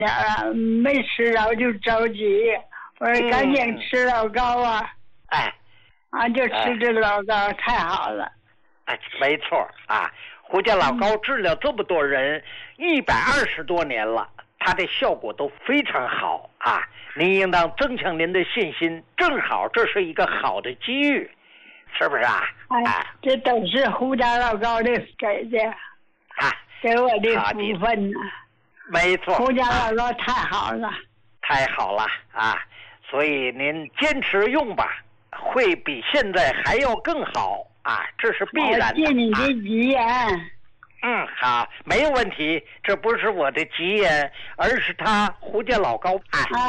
没吃着就着急，我说赶紧吃老高啊！就吃这老高，太好了。 没错啊，胡家老高治疗这么多人120多年了，它的效果都非常好啊！您应当增强您的信心，正好这是一个好的机遇，是不是啊？ 这都是胡家老高的给的，给我的福分呢。 没错， 胡家老高太好了， 太好了啊！所以您坚持用吧，会比现在还要更好啊！这是必然的。 谢你的吉言。 好，没有问题。这不是我的吉言，而是他胡家老高。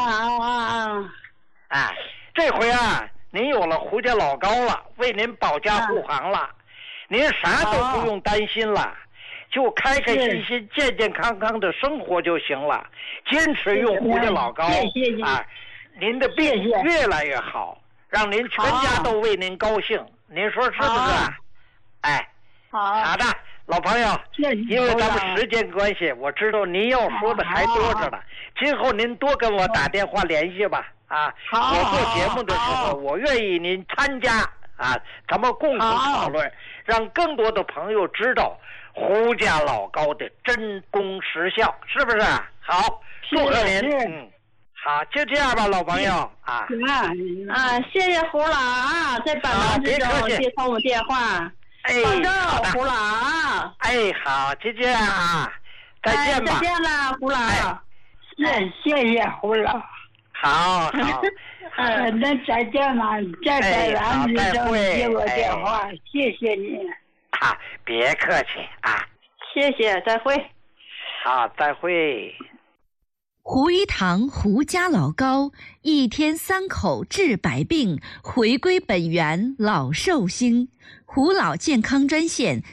这回啊，您有了胡家老高了，为您保驾护航了，您啥都不用担心了，就开开心心、健健康康的生活就行了。坚持用胡家老高，您的病越来越好，让您全家都为您高兴。您说是不是？好的。老朋友，因为咱们时间关系，我知道您要说的还多着呢。今后您多跟我打电话联系吧。我做节目的时候，我愿意您参加咱们共同讨论，让更多的朋友知道胡家老高的真功实效，是不是？好，祝贺您。好，就这样吧，老朋友谢谢胡老啊，在百忙之中接通我电话。保重，胡老。 好，就这样啊，再见吧。 再见了，胡老。 谢谢胡老。 好。 那再见了，在百忙之中接我电话，谢谢你。 别客气啊。 谢谢，再会。 好，再会。 胡一堂胡家老高，1天3口治百病，回归本源老寿星。胡老健康专线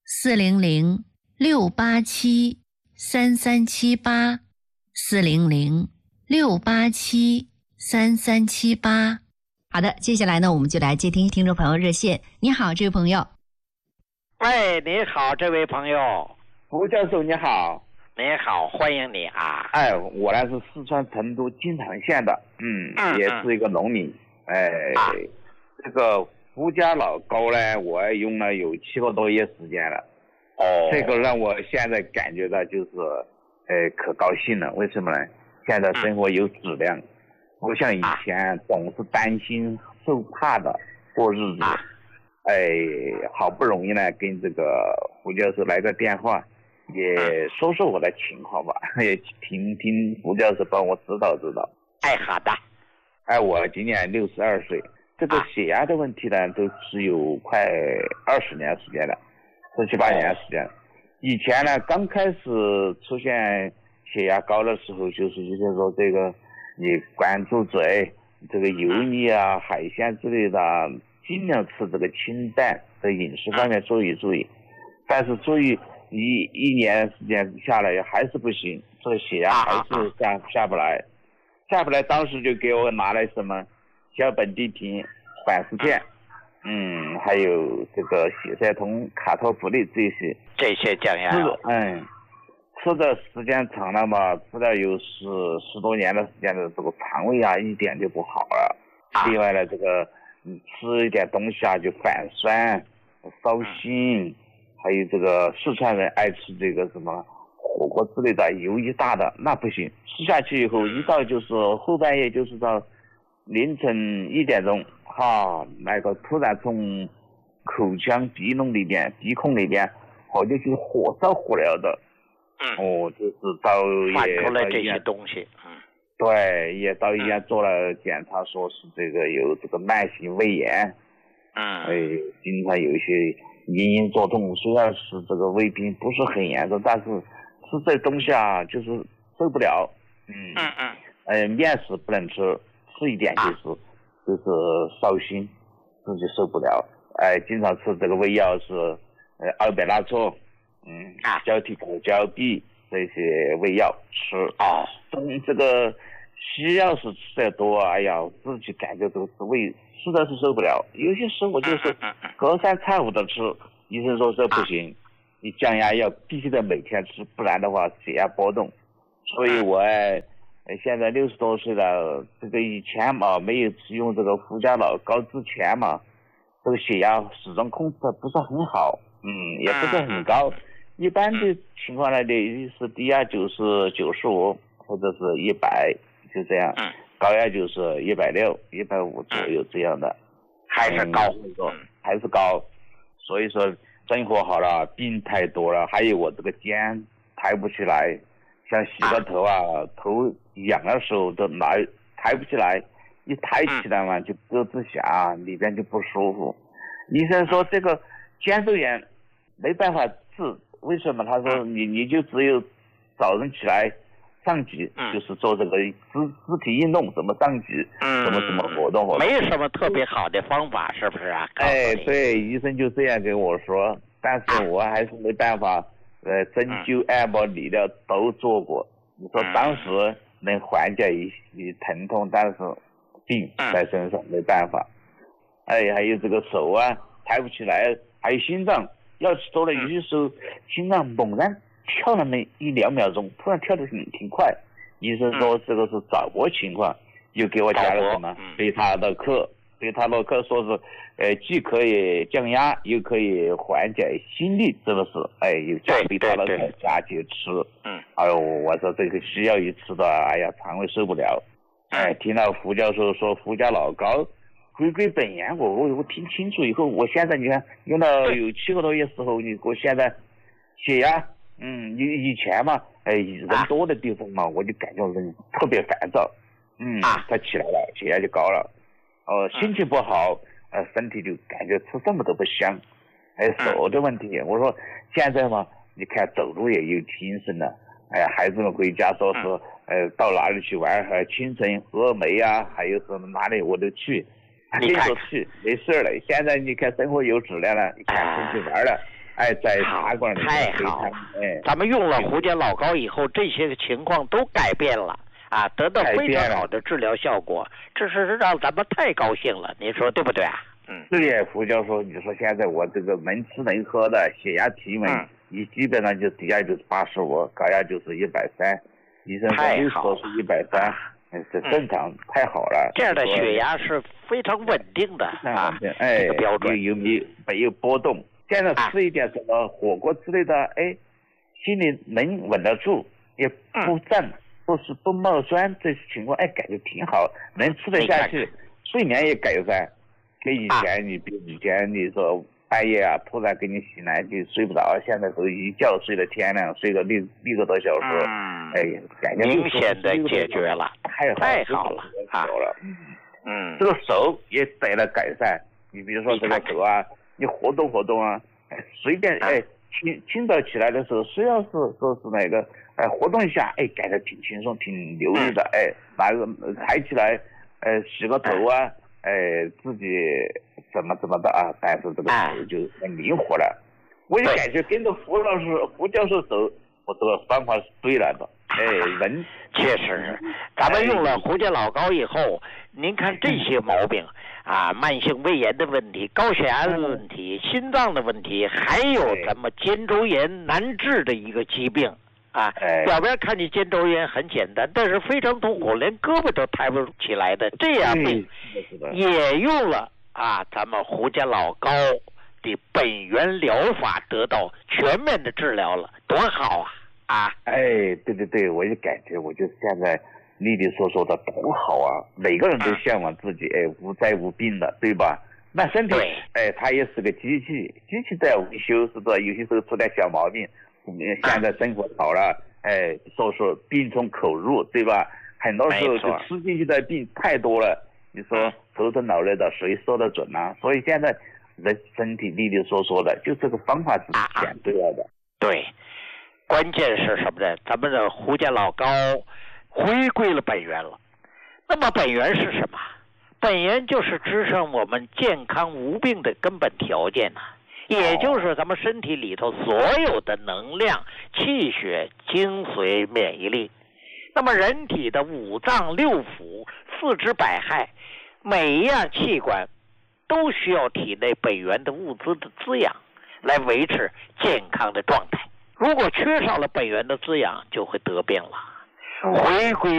400-687-3378，400-687-3378。好的，接下来呢，我们就来接听听众朋友热线。你好，这位朋友。 喂，你好，这位朋友。 胡教授你好。 你好，欢迎你啊！ 我呢是四川成都金堂县的，也是一个农民。这个胡家老高呢，我用了有7个多月时间了。这个让我现在感觉到就是，可高兴了。为什么呢？现在生活有质量，不像以前总是担心受怕的过日子。好不容易呢，跟这个胡教授来个电话。也说说我的情况吧，也听听胡教授帮我指导指导。 好的。 我今年62岁，这个血压的问题呢，都是有快20年时间了，17、18年时间了。以前呢，刚开始出现血压高的时候，就是说这个你关注嘴，这个油腻啊、海鲜之类的，尽量吃这个清淡的饮食方面注意。但是注意。一年时间下来还是不行，这个血压还是下不来，当时就给我拿来什么小苯地平、缓释片，还有这个血塞酮、卡托普利这些降压药。吃的时间长了嘛，吃了有十多年的时间的这个肠胃一点就不好了。另外呢，这个吃一点东西就反酸、烧心。还有这个四川人爱吃这个什么火锅之类的，油一大的那不行，吃下去以后一到就是后半夜，就是到凌晨1点钟，那个突然从口腔鼻孔里边好像是火烧火燎的。就是到这些东西。 对，也到医院做了检查，说是这个有这个慢性胃炎。经常有一些隐隐作痛，虽然是这个胃病不是很严重，但是吃这东西就是受不了。面食不能吃，吃一点就是烧心，自己受不了。经常吃这个胃药是200纳唑，胶体口胶匕这些胃药吃。这个西药是吃得多，自己感觉都是胃实在是受不了。有些时候我就是隔三差五的吃，医生说这不行，你降压药必须得每天吃，不然的话血压波动。 所以我现在60多岁了，这个以前嘛没有使用这个胡家老高之前嘛，这个血压始终控制的不是很好，也不是很高，一般的情况呢是低压就是95或者是100，就这样，高压就是160、150左右这样的， 还是高， 还是高，所以说生活好了，病太多了，还有我这个肩抬不起来，像洗个头头痒的时候都抬不起来，一抬起来嘛就咯吱响，里边就不舒服。医生说这个肩周炎没办法治，为什么？他说你就只有早晨起来上举，就是做这个肢体运动，怎么上举，怎么活动， 没什么特别好的方法，是不是啊？ 对，医生就这样跟我说，但是我还是没办法，针灸、按摩、理疗都做过。你说当时能缓解一疼痛，但是病在身上没办法。还有这个手抬不起来，还有心脏，要是做了有些时候心脏猛然跳了那1-2秒钟，突然跳得挺快，医生说这个是早搏情况，又给我加了什么贝塔洛克，说是既可以降压又可以缓解心率，是不是？又加贝塔洛克加去吃，我说这个需要一吃的，肠胃受不了。听到胡教授说胡家老高回归本源，我听清楚以后，我现在你看用了有7个多月时候，我现在血压，以前嘛，人多的地方嘛，我就感觉人特别烦躁，他起来了，血压就高了，心情不好，身体就感觉吃什么都不香，手的问题，我说现在嘛，你看走路也有精神了，孩子们回家说是，到哪里去玩，清晨峨眉还有是哪里我都去。你说去没事了，现在你看生活有质量了，你看出去玩了，在茶馆里太好了，咱们用了胡家老高以后，这些情况都改变了得到非常好的治疗效果，这是让咱们太高兴了，你说对不对啊？ 对呀，胡教授，你说现在我这个能吃能喝的，血压体温，基本上就低压就是85，高压就是130，医生说60多是130。这正常，太好了。 这样的血压是非常稳定的这个标准， 没有波动。现在吃一点什么火锅之类的，心里能稳得住，也不胀，不冒酸，这情况感觉挺好，能吃得下去，睡眠也改善。跟以前你比以前你说半夜突然给你醒来就睡不着，现在都一觉睡到天亮，睡个6个多小时，感觉明显的解决了，太好了这个手也得了改善。你比如说这个手你活动活动随便清早起来的时候，虽然是说是那个活动一下，感觉挺轻松，挺流利的，拿个抬起来，洗个头自己怎么的但是这个手就很灵活了。我也感觉跟着胡教授走，我这个方法是对了的。人确实是，咱们用了胡家老高以后，您看这些毛病慢性胃炎的问题、高血压的问题、心脏的问题，还有咱们肩周炎难治的一个疾病表面看你肩周炎很简单，但是非常痛苦，连胳膊都抬不起来的这样病，也用了咱们胡家老高的本源疗法得到全面的治疗了，多好对，我就感觉我就现在利利索索的多好每个人都向往自己无灾无病的，对吧？那身体它也是个机器在维修，是不是？有些时候出点小毛病，现在生活好了，说病从口入，对吧？很多时候就吃进去的病太多了，你说头疼脑热的谁说得准所以现在人身体利利索索的，就这个方法是选对了的。 对，关键是什么呢？咱们的胡家老高回归了本源了。那么本源是什么？本源就是支撑我们健康无病的根本条件也就是咱们身体里头所有的能量、气血、精髓、免疫力。那么人体的5脏6腑、4肢百骸，每一样器官都需要体内本源的物资的滋养，来维持健康的状态。如果缺少了本源的滋养，就会得病了。 回归